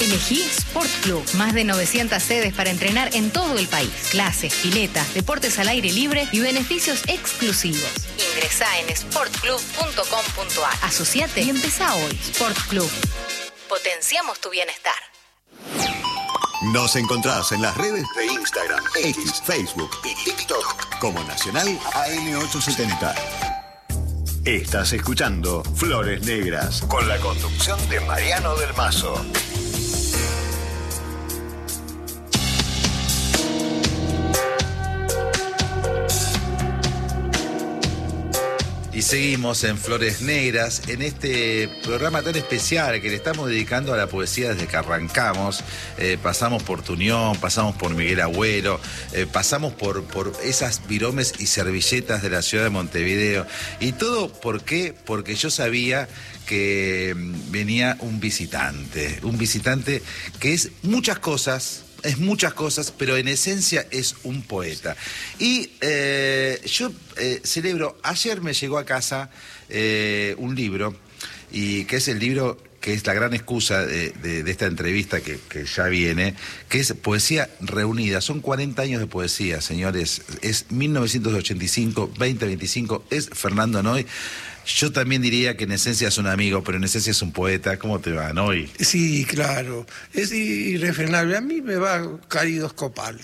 Elegí Sport Club. Más de 900 sedes para entrenar en todo el país. Clases, piletas, deportes al aire libre y beneficios exclusivos. Ingresá en sportclub.com.ar. Asociate y empezá hoy. Sport Club. Potenciamos tu bienestar. Nos encontrás en las redes de Instagram, X, Facebook y TikTok como Nacional AM870. Estás escuchando Flores Negras con la conducción de Mariano del Mazo. Y seguimos en Flores Negras, en este programa tan especial que le estamos dedicando a la poesía desde que arrancamos. Pasamos por Tuñón, pasamos por Miguel Abuelo, pasamos por esas viromes y servilletas de la ciudad de Montevideo. Y todo, ¿por qué? Porque yo sabía que venía un visitante que es muchas cosas, pero en esencia es un poeta. Y yo celebro, ayer me llegó a casa un libro, y que es el libro que es la gran excusa de esta entrevista que ya viene, que es Poesía Reunida. Son 40 años de poesía, señores. Es 1985-2025, es Fernando Noy. Yo también diría que en esencia es un amigo, pero en esencia es un poeta. ¿Cómo te va, Noy? Sí, claro. Es irrefrenable. A mí me va caleidoscopal.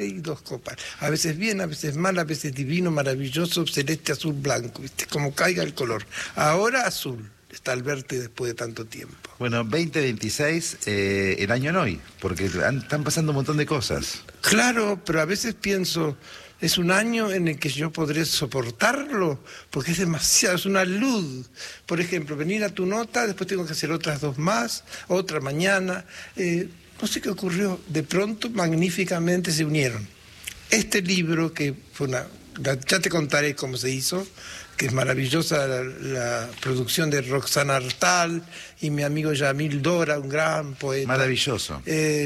A veces bien, a veces mal, a veces divino, maravilloso, celeste, azul, blanco. ¿Viste? Como caiga el color. Ahora azul. Está al verte después de tanto tiempo. Bueno, 2026, el año Noy, porque están pasando un montón de cosas. Claro, pero a veces pienso... Es un año en el que yo podré soportarlo, porque es demasiado, es una luz. Por ejemplo, venir a tu nota, después tengo que hacer otras 2 más, otra mañana. No sé qué ocurrió, de pronto magníficamente se unieron. Este libro, que fue ya te contaré cómo se hizo, que es maravillosa la producción de Roxana Artal y mi amigo Yamil Dora, un gran poeta. Maravilloso.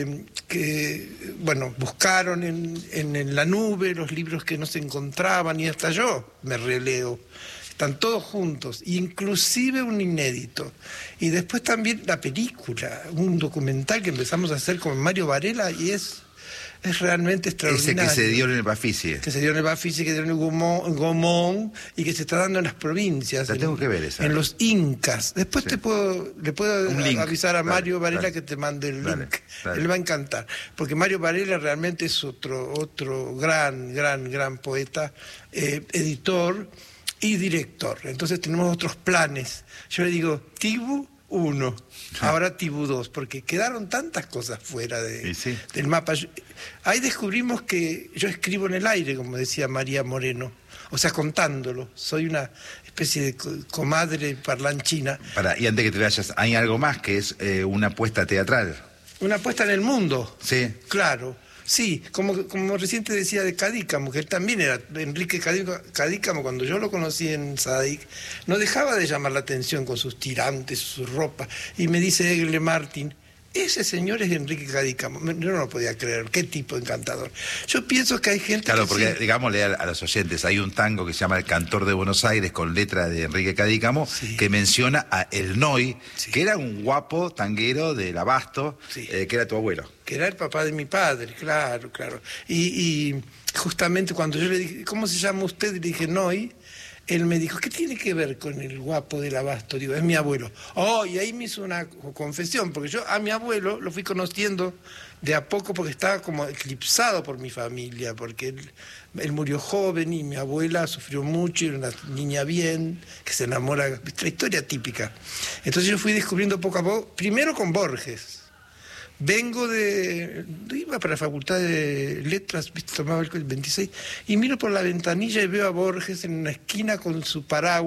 Que, bueno, buscaron en la nube los libros que no se encontraban y hasta yo me releo. Están todos juntos, inclusive un inédito. Y después también la película, un documental que empezamos a hacer con Mario Varela y es realmente extraordinario. Ese que se dio en el Bafisi. Que se dio en el Bafisi, que se dio en el Gomón y que se está dando en las provincias. La tengo que ver esa. En los Incas. Después le puedo avisar a Mario Varela que te mande el link. Él va a encantar. Porque Mario Varela realmente es otro gran poeta, editor y director. Entonces tenemos otros planes. Yo le digo, Tibu 1, ahora Tibu 2, porque quedaron tantas cosas fuera del mapa. Ahí descubrimos que yo escribo en el aire, como decía María Moreno, o sea, contándolo. Soy una especie de comadre parlanchina. Y antes que te vayas, hay algo más que es una apuesta teatral. Una apuesta en el mundo. Sí. Claro. Sí, como recién te decía de Cadícamo, que él también era Enrique Cadícamo, cuando yo lo conocí en Sadik, no dejaba de llamar la atención con sus tirantes, sus ropas, y me dice Egle Martin, ese señor es Enrique Cadícamo. Yo no lo podía creer, qué tipo encantador. Yo pienso que hay gente Claro, que porque sí. Digámosle a los oyentes, hay un tango que se llama El Cantor de Buenos Aires, con letra de Enrique Cadícamo, sí, que menciona a El Noy, sí, que era un guapo tanguero del Abasto, sí, que era tu abuelo. Que era el papá de mi padre, claro. Y justamente cuando yo le dije, ¿cómo se llama usted? Y le dije, Noy. Él me dijo, ¿qué tiene que ver con el guapo del Abasto? Digo, es mi abuelo. Y ahí me hizo una confesión, porque yo a mi abuelo lo fui conociendo de a poco porque estaba como eclipsado por mi familia, porque él murió joven y mi abuela sufrió mucho, era una niña bien, que se enamora, la historia típica. Entonces yo fui descubriendo poco a poco, primero con Borges. Iba para la Facultad de Letras, tomaba el 26, y miro por la ventanilla y veo a Borges en una esquina con su paraguas.